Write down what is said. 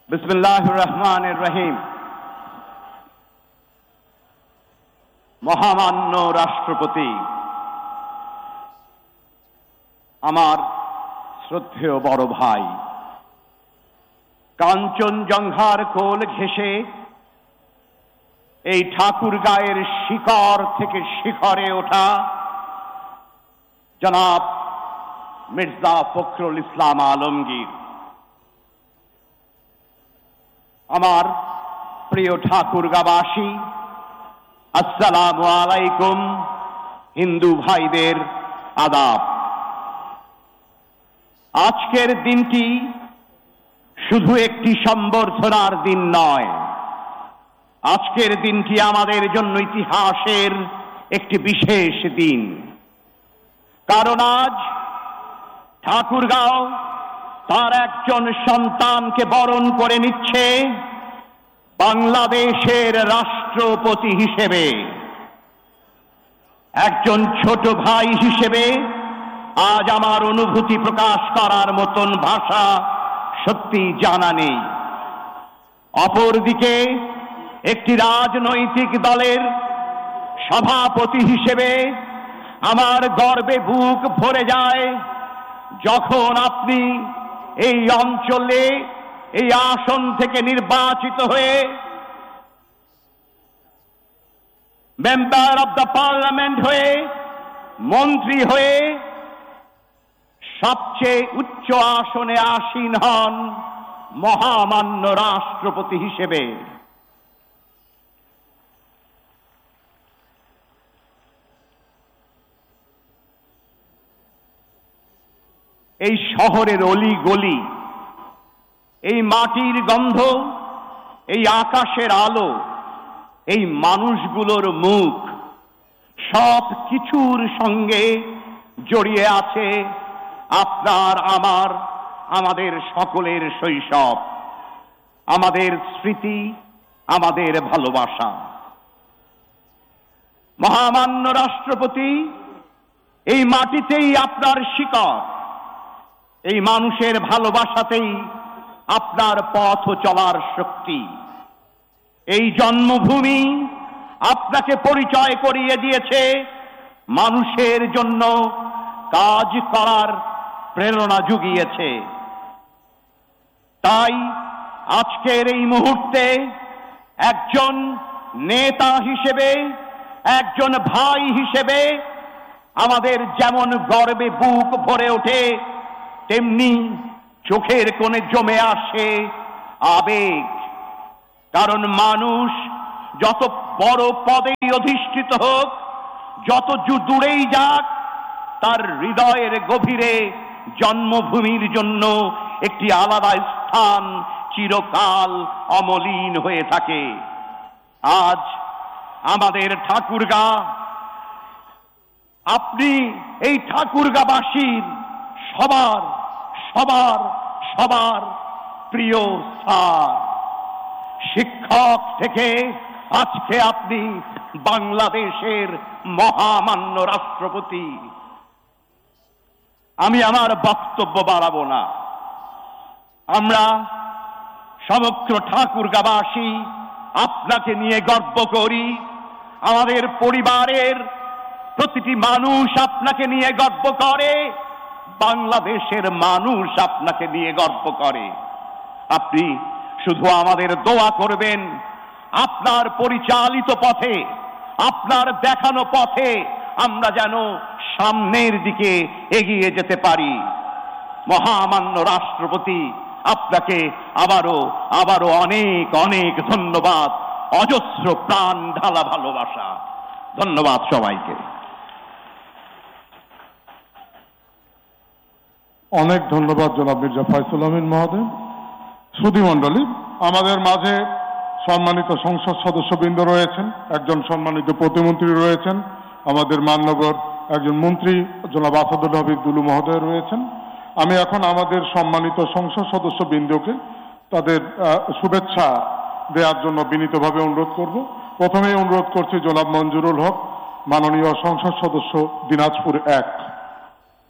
বিসমিল্লাহির রহমানির রহিম। মহামান্য রাষ্ট্রপতি, আমার শ্রদ্ধেয় বড় ভাই, কাঞ্চনজঙ্ঘার কোল ঘেঁষে এই ঠাকুরগাঁয়ের শিখর থেকে শিখরে ওঠা জনাব মির্জা ফখরুল ইসলাম আলমগীর, আমার প্রিয় ঠাকুরগাঁবাসী, আসসালামু আলাইকুম। হিন্দু ভাইদের আদাব। আজকের দিনটি শুধু একটি সম্বর্ধনার দিন নয়, আজকের দিনটি আমাদের জন্য ইতিহাসের একটি বিশেষ দিন। কারণ আজ ঠাকুরগাঁও তার একজন সন্তানকে বরণ করে নিচ্ছে বাংলাদেশের রাষ্ট্রপতি হিসেবে। একজন ছোট ভাই হিসেবে আজ আমার অনুভূতি প্রকাশ করার মতন ভাষা সত্যি জানা নেই। অপরদিকে একটি রাজনৈতিক দলের সভাপতি হিসেবে আমার গর্বে বুক ভরে যায় যখন আপনি এই অঞ্চলে এই আসন থেকে নির্বাচিত হয়ে মেম্বার অব দ্য পার্লামেন্ট হয়ে, মন্ত্রী হয়ে সবচেয়ে উচ্চ আসনে আসীন হন মহামান্য রাষ্ট্রপতি হিসেবে। এই শহরের অলি গলি, এই মাটির গন্ধ, এই আকাশের আলো, এই মানুষগুলোর মুখ, সব কিছুর সঙ্গে জড়িয়ে আছে আপনার, আমার, আমাদের সকলের শৈশব, আমাদের স্মৃতি, আমাদের ভালোবাসা। মহামান্য রাষ্ট্রপতি, এই মাটিতেই আপনার শিকড়, এই মানুষের ভালোবাসাতেই আপনার পথ চলার শক্তি। এই জন্মভূমি আপনাকে পরিচয় করিয়ে দিয়েছে মানুষের জন্য কাজ করার প্রেরণা জুগিয়েছে। তাই আজকের এই মুহূর্তে একজন নেতা হিসেবে, একজন ভাই হিসেবে আমাদের যেমন গর্বে বুক ভরে ওঠে, তেমনি চোখের কোণে জমে আসে আবেগ। কারণ মানুষ যত বড় পদেই অধিষ্ঠিত হোক, যত দূরেই যাক, তার হৃদয়ের গভীরে জন্মভূমির জন্য একটি আলাদা স্থান চিরকাল অমলিন হয়ে থাকে। আজ আমাদের ঠাকুরগাঁ, আপনি এই ঠাকুরগাঁবাসীর সবার সবার সবার প্রিয় স্যার। শিক্ষক থেকে আজকে আপনি বাংলাদেশের মহামান্য রাষ্ট্রপতি। আমি আমার বক্তব্য বাড়াবো না। আমরা সমগ্র ঠাকুরগাঁবাসী আপনাকে নিয়ে গর্ব করি। আমাদের পরিবারের প্রতিটি মানুষ আপনাকে নিয়ে গর্ব করে। বাংলাদেশের মানুষ আপনাকে নিয়ে গর্ব করে। আপনি শুধু আমাদের দোয়া করবেন, আপনার পরিচালিত পথে, আপনার দেখানো পথে আমরা যেন সামনের দিকে এগিয়ে যেতে পারি। মহামান্য রাষ্ট্রপতি, আপনাকে আবারও অনেক অনেক ধন্যবাদ। অজস্র প্রাণ ঢালা ভালোবাসা। ধন্যবাদ সবাইকে। অনেক ধন্যবাদ জনাব মির্জা ফয়সাল আমিন মহোদয়। সুধীমণ্ডলী, আমাদের মাঝে সম্মানিত সংসদ সদস্যবৃন্দ রয়েছেন, একজন সম্মানিত প্রতিমন্ত্রী রয়েছেন, আমাদের মান্যবর একজন মন্ত্রী জনাব আসাদুল হাবিব দুলু মহোদয় রয়েছেন। আমি এখন আমাদের সম্মানিত সংসদ সদস্যবৃন্দকে তাদের শুভেচ্ছা দেওয়ার জন্য বিনীতভাবে অনুরোধ করব। প্রথমেই অনুরোধ করছি জনাব মঞ্জুরুল হক, মাননীয় সংসদ সদস্য দিনাজপুর 1।